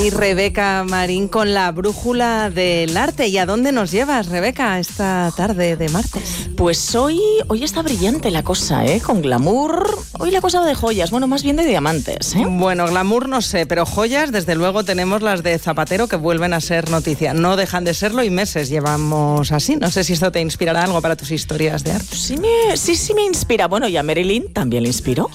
aquí Rebeca Marín con la brújula del arte. ¿Y a dónde nos llevas, Rebeca, esta tarde de martes? Pues hoy está brillante la cosa, con glamour. Hoy la cosa va de joyas, bueno, más bien de diamantes, Bueno, glamour no sé, pero joyas, desde luego tenemos las de Zapatero que vuelven a ser noticia. No dejan de serlo y meses llevamos así. No sé si esto te inspirará algo para tus historias de arte. Sí me inspira. Bueno, y a Marilyn también le inspiró.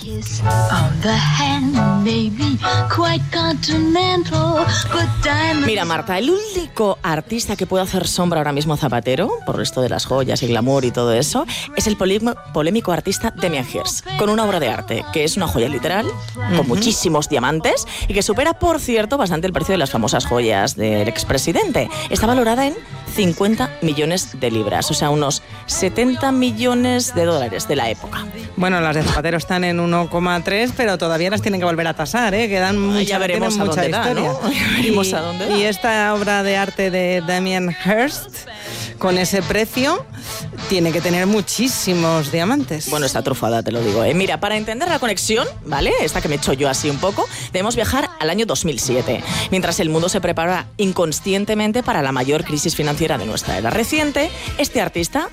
Mira, Marta, el único artista que puede hacer sombra ahora mismo a Zapatero, por esto de las joyas y glamour y todo eso, es el polémico artista Damien Hirst, con una obra de arte que es una joya literal, con muchísimos diamantes y que supera, por cierto, bastante el precio de las famosas joyas del expresidente. Está valorada en 50 millones de libras, o sea, unos 70 millones de dólares de la época. Bueno, las de Zapatero están en 1,3, pero todavía las tienen que volver a tasar, Quedan mucha, ya veremos a mucha dónde historia. da, ¿no? Ya veremos a dónde da. Y esta obra de arte de Damien Hirst, con ese precio, tiene que tener muchísimos diamantes. Bueno, está trufada, te lo digo, Mira, para entender la conexión, ¿vale? Esta que me echo yo así un poco, debemos viajar al año 2007, mientras el mundo se prepara inconscientemente para la mayor crisis financiera de nuestra era reciente. Este artista,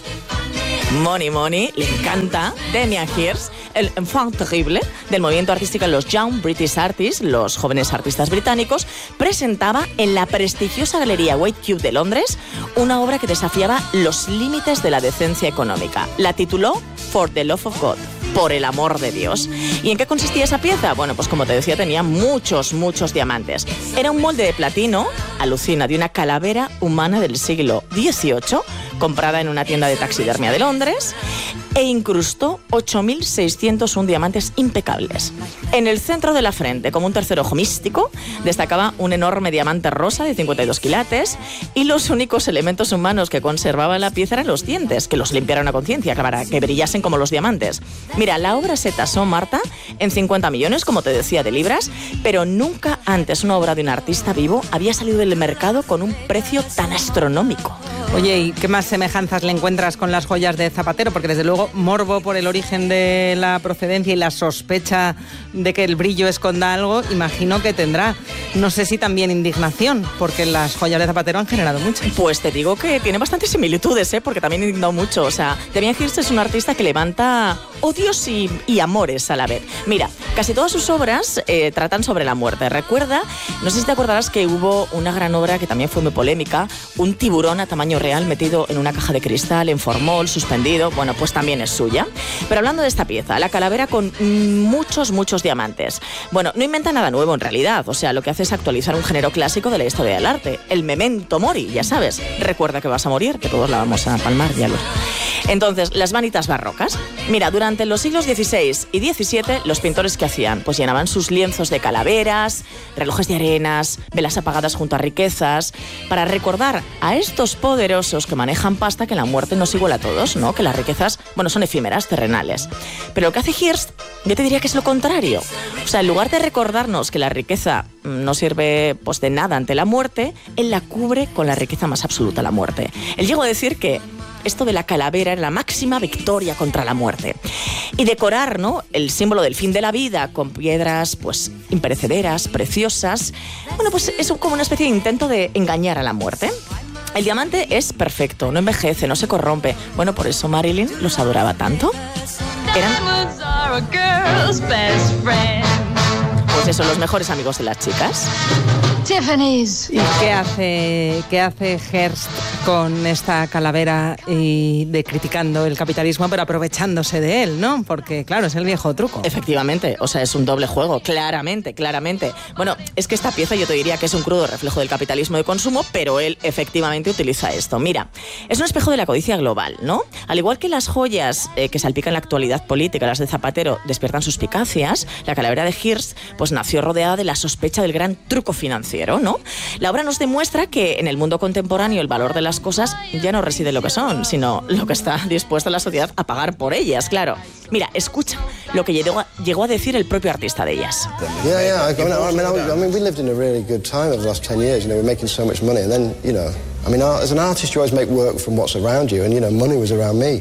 Money, le encanta, Damien Hirst, el enfant terrible del movimiento artístico de los Young British Artists, los jóvenes artistas británicos, presentaba en la prestigiosa galería White Cube de Londres una obra que desafiaba los límites de la decencia económica. La tituló For the Love of God, por el amor de Dios. ¿Y en qué consistía esa pieza? Bueno, pues como te decía, tenía muchos diamantes. Era un molde de platino, alucina, de una calavera humana del siglo XVIII, comprada en una tienda de taxidermia de Londres, e incrustó 8.601 diamantes impecables. En el centro de la frente, como un tercer ojo místico, destacaba un enorme diamante rosa de 52 quilates, y los únicos elementos humanos que conservaba la pieza eran los dientes, que los limpiaran a conciencia, para que brillasen como los diamantes. Mira, la obra se tasó, Marta, en 50 millones, como te decía, de libras, pero nunca antes una obra de un artista vivo había salido del mercado con un precio tan astronómico. Oye, ¿y qué más semejanzas le encuentras con las joyas de Zapatero? Porque desde luego morbo por el origen de la procedencia y la sospecha de que el brillo esconda algo, imagino que tendrá. No sé si también indignación, porque las joyas de Zapatero han generado mucho. Pues te digo que tiene bastantes similitudes, porque también he indignado mucho. O sea, Damien Hirst es un artista que levanta odios y amores a la vez. Mira, casi todas sus obras tratan sobre la muerte. Recuerda, no sé si te acordarás que hubo una gran obra que también fue muy polémica, un tiburón a tamaño real metido en una caja de cristal, en formol, suspendido. Bueno, pues también es suya. Pero hablando de esta pieza, la calavera con muchos diamantes. Bueno, no inventa nada nuevo en realidad. O sea, lo que hace es actualizar un género clásico de la historia del arte, el memento mori, ya sabes. Recuerda que vas a morir, que todos la vamos a palmar, ya lo. Entonces, las vanitas barrocas. Mira, durante los siglos XVI y XVII, los pintores, ¿qué hacían? Pues llenaban sus lienzos de calaveras, relojes de arenas, velas apagadas junto a riquezas, para recordar a estos poderosos que manejan pasta que la muerte nos iguala a todos, ¿no? Que las riquezas, bueno, son efímeras, terrenales. Pero lo que hace Hirst, yo te diría que es lo contrario. O sea, en lugar de recordarnos que la riqueza no sirve pues de nada ante la muerte, él la cubre con la riqueza más absoluta, la muerte. Él llegó a decir que esto de la calavera era la máxima victoria contra la muerte. Y decorar, ¿no?, el símbolo del fin de la vida con piedras pues imperecederas, preciosas, bueno, pues es como una especie de intento de engañar a la muerte. El diamante es perfecto, no envejece, no se corrompe. Bueno, por eso Marilyn los adoraba tanto. Pues eso, los mejores amigos de las chicas. Tiffany's. ¿Y qué hace Hirst con esta calavera y criticando el capitalismo, pero aprovechándose de él, ¿no? Porque, claro, es el viejo truco. Efectivamente, o sea, es un doble juego, claramente. Bueno, es que esta pieza yo te diría que es un crudo reflejo del capitalismo de consumo, pero él efectivamente utiliza esto. Mira, es un espejo de la codicia global, ¿no? Al igual que las joyas que salpican la actualidad política, las de Zapatero, despiertan suspicacias, la calavera de Hirst pues nació rodeada de la sospecha del gran truco financiero, ¿no? La obra nos demuestra que en el mundo contemporáneo el valor de las cosas ya no reside en lo que son, sino lo que está dispuesta la sociedad a pagar por ellas, claro. Mira, escucha lo que llegó a decir el propio artista de ellas. Yeah. I mean, we lived in a really good time over the last 10 years. You know, we're making so much money, and then, you know, I mean, as an artist, you always make work from what's around you, and, you know, money was around me.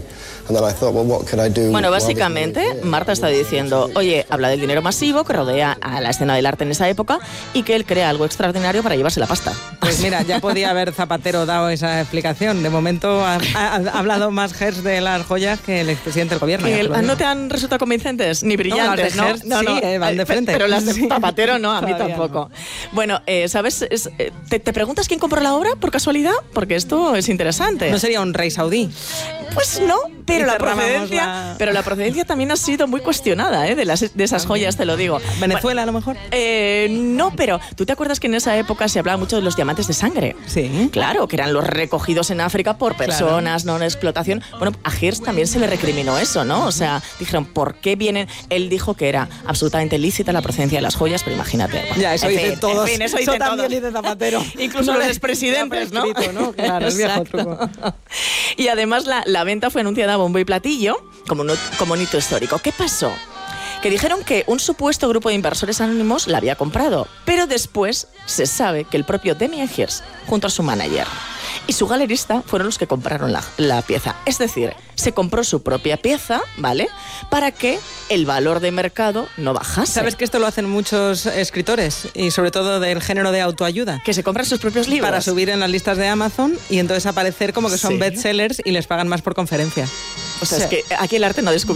And then I thought, well, what could I do? Bueno, while this básicamente, money is here? Marta está diciendo, oye, habla del dinero masivo que rodea a la escena del arte en esa época y que él crea algo extraordinario para llevarse la pasta. Pues mira, ya podía haber Zapatero dado esa explicación. De momento ha hablado más Hertz de las joyas que el expresidente del gobierno. ya te lo ¿No digo. te han resultado convincentes? Ni brillantes, No, ¿no? las de Hertz sí, van de frente. Pero las de Sí. Zapatero no, a mí Todavía tampoco. Bueno, ¿sabes? ¿Te preguntas quién compró la obra por casualidad? Porque esto es interesante. ¿No sería un rey saudí? Pues no, pero Y la cerrábamos procedencia también ha sido muy cuestionada, de esas joyas, te lo digo. ¿Venezuela a lo mejor? No, pero ¿tú te acuerdas que en esa época se hablaba mucho de los diamantes de sangre? Sí. Claro, que eran los recogidos en África por personas, no en explotación. Bueno, a Hirst también se le recriminó eso, ¿no? O sea, dijeron, ¿por qué vienen? Él dijo que era absolutamente lícita la procedencia de las joyas, pero imagínate. Bueno, Ya, eso en dicen fin, todos. en fin, eso dicen también todos. dice Zapatero. Incluso No los le- expresidentes, ¿no? prescrito, ¿no? Claro, el viejo Exacto. truco. Y además la venta fue anunciada a bombo y platillo como un hito histórico. ¿Qué pasó? Que dijeron que un supuesto grupo de inversores anónimos la había comprado, pero después se sabe que el propio Damien Hirst, junto a su manager y su galerista, fueron los que compraron la pieza. Es decir, se compró su propia pieza, ¿vale?, para que el valor de mercado no bajase. ¿Sabes que esto lo hacen muchos escritores? Y sobre todo del género de autoayuda. Que se compran sus propios libros. Para subir en las listas de Amazon y entonces aparecer como que son Sí. bestsellers y les pagan más por conferencia. O sea, es que aquí el arte no ha descubierto